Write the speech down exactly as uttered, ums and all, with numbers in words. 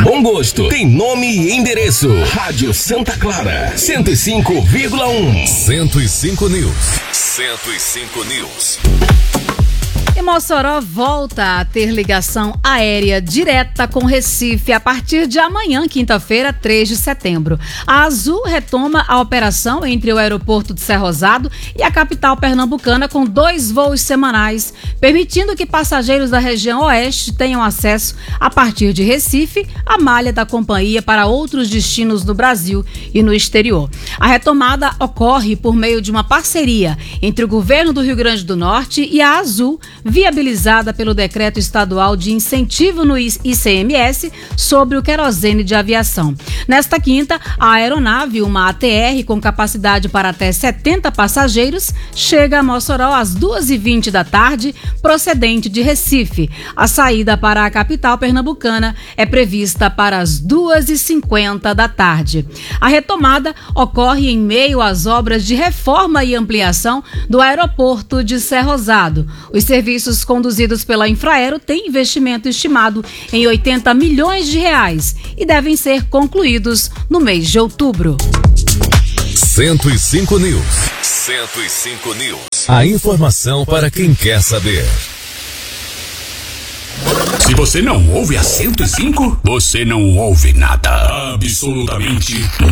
Bom gosto tem nome e endereço. Rádio Santa Clara, cento e cinco vírgula um. cento e cinco News. cento e cinco News. E Mossoró volta a ter ligação aérea direta com Recife a partir de amanhã, quinta-feira, três de setembro. A Azul retoma a operação entre o aeroporto de Cerrosado e a capital pernambucana com dois voos semanais, permitindo que passageiros da região oeste tenham acesso, a partir de Recife, à malha da companhia para outros destinos no Brasil e no exterior. A retomada ocorre por meio de uma parceria entre o governo do Rio Grande do Norte e a Azul, viabilizada pelo Decreto Estadual de Incentivo no I C M S sobre o querosene de aviação. Nesta quinta, a aeronave, uma A T R com capacidade para até setenta passageiros, chega a Mossoró às duas e vinte da tarde, procedente de Recife. A saída para a capital pernambucana é prevista para as duas e cinquenta da tarde. A retomada ocorre em meio às obras de reforma e ampliação do aeroporto de Cerrosado. Os serviços Serviços conduzidos pela Infraero têm investimento estimado em oitenta milhões de reais e devem ser concluídos no mês de outubro. cento e cinco News. cento e cinco News. A informação para quem quer saber. Se você não ouve a cento e cinco, você não ouve nada. Absolutamente